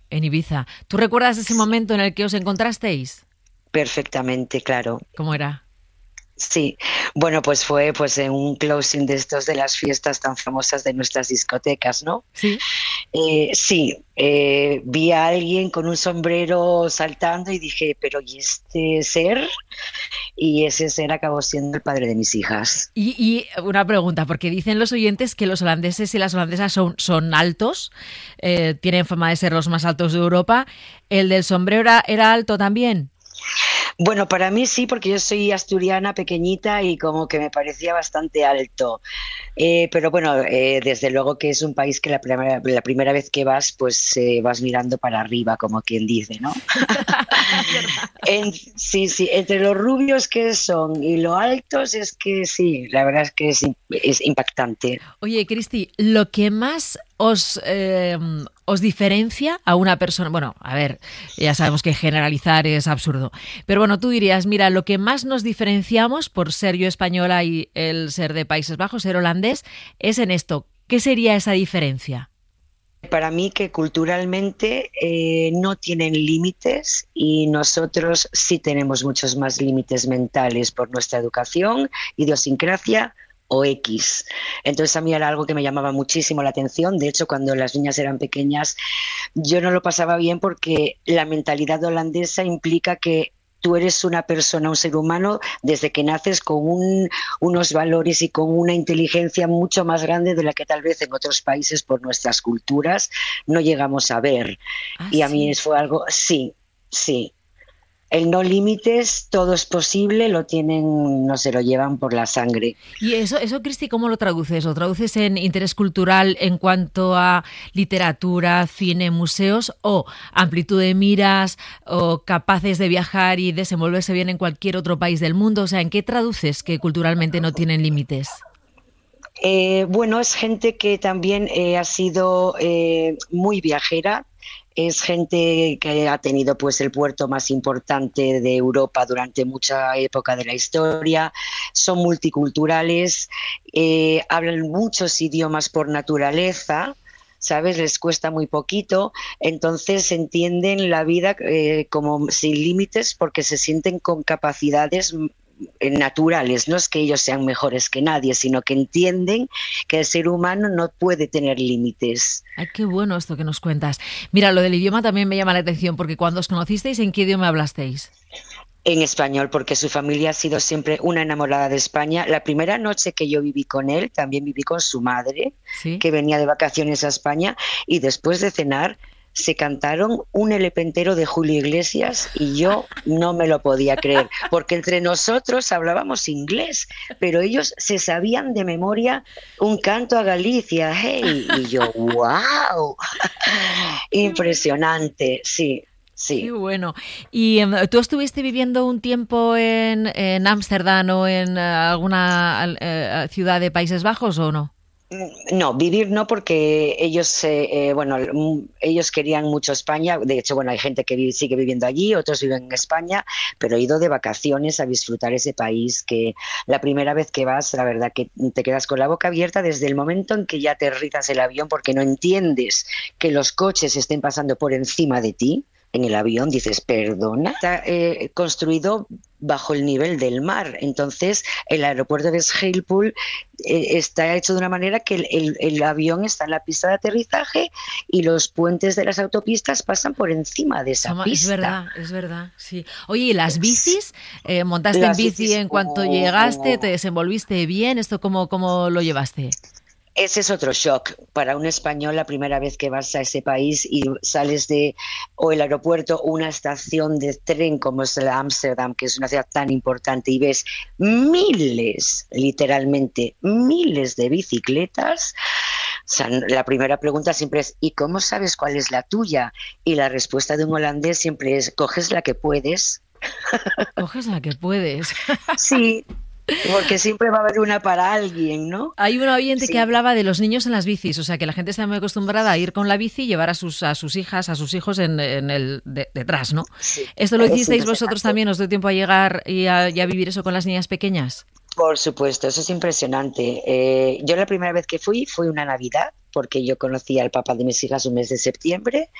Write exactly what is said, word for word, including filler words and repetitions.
En Ibiza. ¿Tú recuerdas ese momento en el que os encontrasteis? Perfectamente, claro. ¿Cómo era? Sí, bueno, pues fue pues en un closing de estos de las fiestas tan famosas de nuestras discotecas, ¿no? Sí. Eh, sí, eh, vi a alguien con un sombrero saltando y dije, pero ¿y este ser? Y ese ser acabó siendo el padre de mis hijas. Y, y una pregunta, porque dicen los oyentes que los holandeses y las holandesas son, son altos, eh, tienen fama de ser los más altos de Europa. ¿El del sombrero era, era alto también? Bueno, para mí sí, porque yo soy asturiana pequeñita y como que me parecía bastante alto. Eh, pero bueno, eh, desde luego que es un país que la primera, la primera vez que vas, pues eh, vas mirando para arriba, como quien dice, ¿no? Es verdad. En, sí, sí, entre los rubios que son y lo altos es que sí, la verdad es que es, es impactante. Oye, Cristi, lo que más os, eh, os diferencia a una persona, bueno, a ver, ya sabemos que generalizar es absurdo, pero bueno, tú dirías, mira, lo que más nos diferenciamos por ser yo española y el ser de Países Bajos, ser holandés, es en esto. ¿Qué sería esa diferencia? Para mí que culturalmente eh, no tienen límites y nosotros sí tenemos muchos más límites mentales por nuestra educación, idiosincrasia o X. Entonces a mí era algo que me llamaba muchísimo la atención. De hecho, cuando las niñas eran pequeñas, yo no lo pasaba bien porque la mentalidad holandesa implica que tú eres una persona, un ser humano, desde que naces con un, unos valores y con una inteligencia mucho más grande de la que tal vez en otros países por nuestras culturas no llegamos a ver. Ah, Y a mí sí. fue algo, sí, sí. El no límites, todo es posible, lo tienen, no se lo llevan por la sangre. Y eso, eso, Cristi, ¿cómo lo traduces? ¿Lo traduces en interés cultural en cuanto a literatura, cine, museos o amplitud de miras o capaces de viajar y desenvolverse bien en cualquier otro país del mundo? O sea, ¿en qué traduces que culturalmente no tienen límites? Eh, bueno, es gente que también eh, ha sido eh, muy viajera. Es gente que ha tenido pues el puerto más importante de Europa durante mucha época de la historia, son multiculturales, eh, hablan muchos idiomas por naturaleza, ¿sabes? Les cuesta muy poquito, entonces entienden la vida eh, como sin límites porque se sienten con capacidades naturales, no es que ellos sean mejores que nadie, sino que entienden que el ser humano no puede tener límites. Ay, qué bueno esto que nos cuentas. Mira, lo del idioma también me llama la atención, porque cuando os conocisteis, ¿en qué idioma hablasteis? En español, porque su familia ha sido siempre una enamorada de España. La primera noche que yo viví con él, también viví con su madre, Sí. que venía de vacaciones a España, y después de cenar se cantaron un L P entero de Julio Iglesias y yo no me lo podía creer, porque entre nosotros hablábamos inglés, pero ellos se sabían de memoria un canto a Galicia, hey, y yo, wow, Qué bueno. impresionante, sí, Qué sí. bueno. ¿Y em, tú estuviste viviendo un tiempo en en Ámsterdam o en eh, alguna al- eh, ciudad de Países Bajos o no? No, vivir no, porque ellos, eh, eh, bueno, mm, ellos querían mucho España. De hecho, bueno, hay gente que vi- sigue viviendo allí, otros viven en España, pero he ido de vacaciones a disfrutar ese país que la primera vez que vas, la verdad que te quedas con la boca abierta desde el momento en que ya aterrizas el avión, porque no entiendes que los coches estén pasando por encima de ti. En el avión dices, perdona, está eh, construido bajo el nivel del mar. Entonces, el aeropuerto de Schiphol eh, está hecho de una manera que el, el, el avión está en la pista de aterrizaje y los puentes de las autopistas pasan por encima de esa Soma- Es pista. verdad, es verdad, sí. Oye, ¿y las Es- bicis? Eh, ¿montaste en las bici bicis, en cuanto llegaste? ¿Te uh, desenvolviste bien? ¿Esto cómo, cómo lo llevaste? ese es otro shock para un español la primera vez que vas a ese país y sales de o el aeropuerto o una estación de tren como es la Ámsterdam, que es una ciudad tan importante, y ves miles, literalmente miles de bicicletas. O sea, la primera pregunta siempre es ¿y cómo sabes cuál es la tuya? Y la respuesta de un holandés siempre es coges la que puedes. Coges la que puedes. Sí, porque siempre va a haber una para alguien, ¿no? Hay un oyente que Sí, hablaba de los niños en las bicis, o sea que la gente está muy acostumbrada a ir con la bici y llevar a sus, a sus hijas, a sus hijos en, en el de, detrás, ¿no? sí, ¿Esto lo es hicisteis vosotros impresionante. también? ¿Os dio tiempo a llegar y a, y a vivir eso con las niñas pequeñas? Por supuesto, eso es impresionante. Eh, yo la primera vez que fui fue una Navidad, porque yo conocí al papá de mis hijas un mes de septiembre